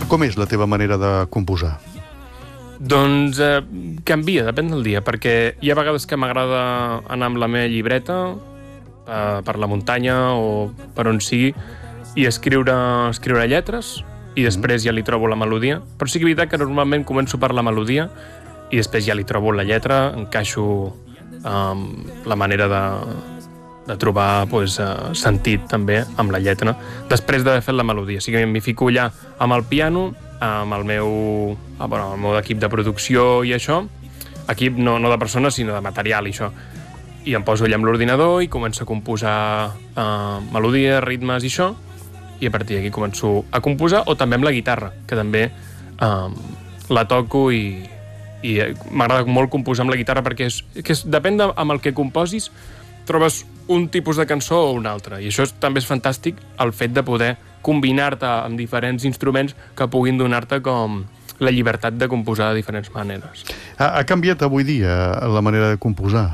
Com és la teva manera de composar? Doncs canvia, depèn del dia, perquè hi ha vegades que m'agrada anar amb la meva llibreta per la muntanya o per on sigui i escriure lletres i després ja li trobo la melodia. Però sí que és veritat que normalment començo per la melodia i després ja li trobo la lletra, encaixo la manera de trobar sentit també amb la lletra després d'haver fet la melodia. O sigui que m'hi fico allà amb el piano, amb el meu equip de producció i això, equip no de persones sinó de material i això, i em poso allà amb l'ordinador i començo a composar melodies, ritmes i això, i a partir d'aquí començo a composar, o també amb la guitarra, que també la toco i m'agrada molt composar amb la guitarra perquè depèn amb el que composis trobes un tipus de cançó o un altre, i això també és fantàstic, el fet de poder combinar-te amb diferents instruments que puguin donar-te com la llibertat de composar de diferents maneres. Ha canviat avui dia la manera de composar?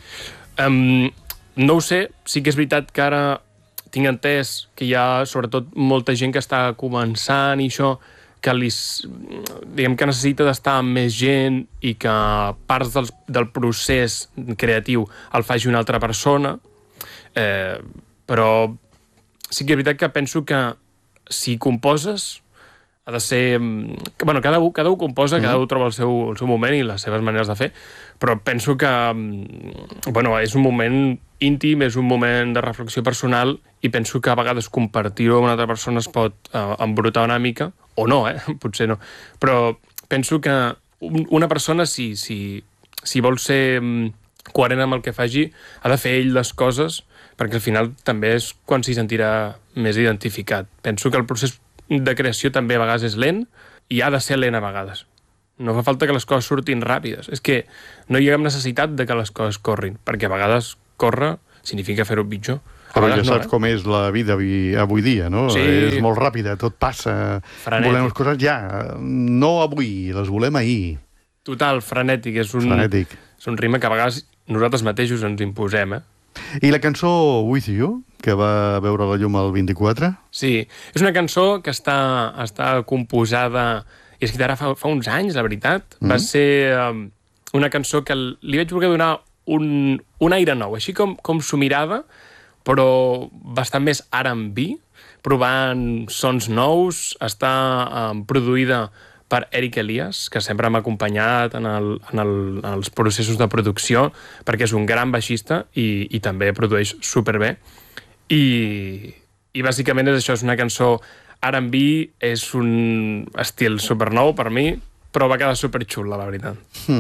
No ho sé, sí que és veritat que ara tinc entès que hi ha sobretot molta gent que està començant i això, que diguem que necessita d'estar amb més gent i que parts del procés creatiu el faci una altra persona, però sí que és veritat que penso que si composes ha de ser... Bueno, cada un composa, cada un troba el seu moment i les seves maneres de fer, però penso que és un moment íntim, és un moment de reflexió personal i penso que a vegades compartir-ho amb una altra persona es pot embrutar una mica, o no, potser no, però penso que una persona, si vol ser coherent amb el que faci, ha de fer ell les coses, perquè al final també és quan s'hi sentirà més identificat. Penso que el procés de creació també a vegades és lent i ha de ser lent a vegades. No fa falta que les coses surtin ràpides. És que no hi ha cap necessitat de que les coses corrin, perquè a vegades córrer significa fer-ho pitjor. Però ja saps com és la vida avui dia, no? Sí. És molt ràpida, tot passa. Frenètic. Volem les coses ja. No avui, les volem ahir. Total, frenètic. Frenètic. És un ritme que a vegades nosaltres mateixos ens imposem, I la cançó With You, que va veure la llum el 24? Sí, és una cançó que està composada i escrita ara fa uns anys, la veritat. Va ser una cançó que li vaig voler donar un aire nou, així com s'ho mirava, però bastant més R&B, provant sons nous. Està produïda per Eric Elias, que sempre m'ha acompanyat en els processos de producció, perquè és un gran baixista i també produeix superbé. I bàsicament és això, és una cançó R&B, és un estil supernou per mi, però va quedar superxula, la veritat.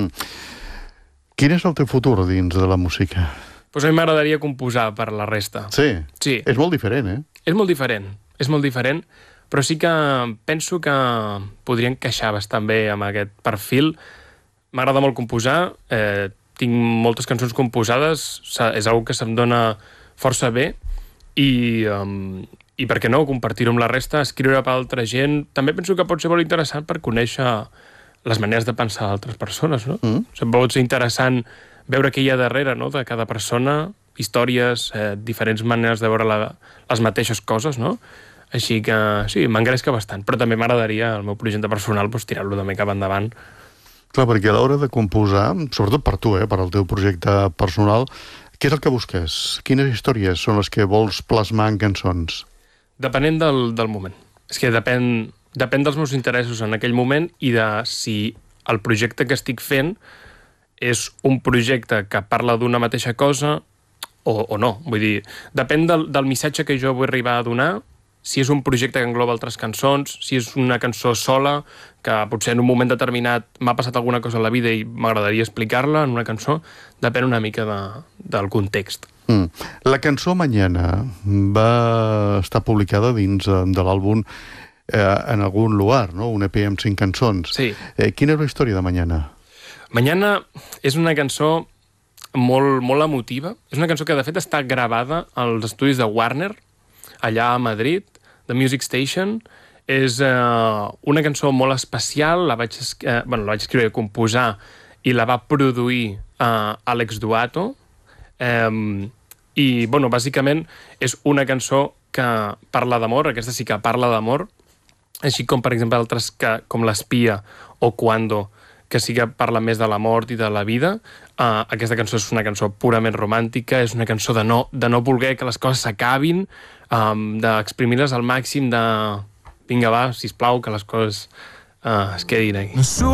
Quin és el teu futur dins de la música? Doncs a mi m'agradaria composar per la resta. Sí? Sí. És molt diferent, És molt diferent, però sí que penso que podria encaixar bastant bé amb aquest perfil. M'agrada molt composar, tinc moltes cançons composades, és una que se'm dona força bé i per què no, compartir-ho amb la resta, escriure per altra gent. També penso que pot ser molt interessant per conèixer les maneres de pensar d'altres persones, no? Pot ser interessant veure què hi ha darrere, no?, de cada persona, històries, diferents maneres de veure les mateixes coses, no? Així que sí, m'engresca bastant, però també m'agradaria el meu projecte personal tirar-lo també cap endavant. Clar, perquè a l'hora de composar, sobretot per tu, per al teu projecte personal, què és el que busques? Quines històries són les que vols plasmar en cançons? Depenent del moment. És que depèn dels meus interessos en aquell moment i de si el projecte que estic fent és un projecte que parla d'una mateixa cosa o no. Vull dir, depèn del missatge que jo vull arribar a donar, si és un projecte que engloba altres cançons, si és una cançó sola, que potser en un moment determinat m'ha passat alguna cosa a la vida i m'agradaria explicar-la en una cançó, depèn una mica del context. La cançó Mañana va estar publicada dins de l'àlbum En algun lugar, no? Un EP amb 5 cançons. Sí. Quina és la història de Mañana? Mañana és una cançó molt, molt emotiva. És una cançó que, de fet, està gravada als estudis de Warner, allà a Madrid, The Music Station. És una cançó molt especial, la vaig escriure i composar i la va produir Àlex Duato. I, bàsicament, és una cançó que parla d'amor, aquesta sí que parla d'amor, així com, per exemple, altres com L'espia o Cuando, que sí que parla més de la mort i de la vida. Aquesta cançó és una cançó purament romàntica, és una cançó de no voler que les coses s'acabin, d'exprimir-les al màxim, de vinga, va, sisplau, que les coses es quedin aquí.